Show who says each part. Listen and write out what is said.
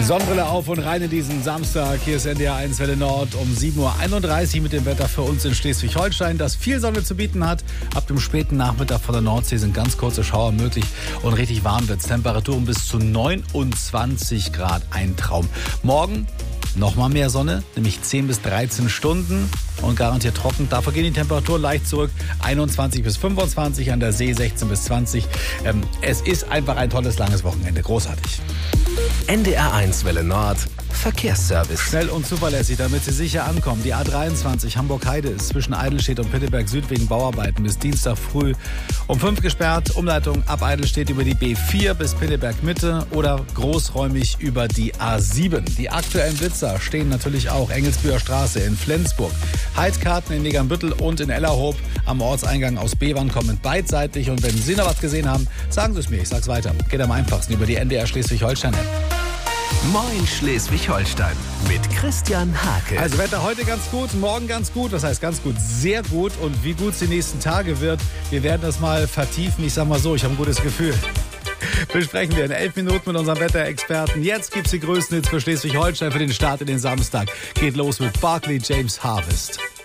Speaker 1: Sonnenbrille auf und rein in diesen Samstag. Hier ist NDR 1 Welle Nord um 7:31 Uhr mit dem Wetter für uns in Schleswig-Holstein, das viel Sonne zu bieten hat. Ab dem späten Nachmittag von der Nordsee sind ganz kurze Schauer möglich und richtig warm wird's. Temperaturen bis zu 29 Grad, ein Traum. Morgen nochmal mehr Sonne, nämlich 10 bis 13 Stunden und garantiert trocken. Dafür gehen die Temperaturen leicht zurück, 21 bis 25, an der See 16 bis 20. Es ist einfach ein tolles, langes Wochenende, großartig.
Speaker 2: NDR 1 Welle Nord Verkehrsservice.
Speaker 1: Schnell und zuverlässig, damit Sie sicher ankommen. Die A23 Hamburg-Heide ist zwischen Eidelstedt und Pitteberg Süd wegen Bauarbeiten bis Dienstag früh um 5 gesperrt. Umleitung ab Eidelstedt über die B4 bis Pitteberg Mitte oder großräumig über die A7. Die aktuellen Blitzer stehen natürlich auch Engelsbüher Straße in Flensburg. Heidkarten in Negernbüttel und in Ellerhoop am Ortseingang aus Bevern kommen beidseitig. Und wenn Sie noch was gesehen haben, sagen Sie es mir, ich sag's weiter. Geht am einfachsten über die NDR Schleswig-Holstein-App.
Speaker 2: Moin Schleswig-Holstein mit Christian Hake.
Speaker 1: Also Wetter heute ganz gut, morgen ganz gut. Das heißt ganz gut, sehr gut. Und wie gut es die nächsten Tage wird, wir werden das mal vertiefen. Ich sag mal so, ich habe ein gutes Gefühl. Besprechen wir in 11 Minuten mit unserem Wetterexperten. Jetzt gibt's die größten Hits für Schleswig-Holstein für den Start in den Samstag. Geht los mit Barclay James Harvest.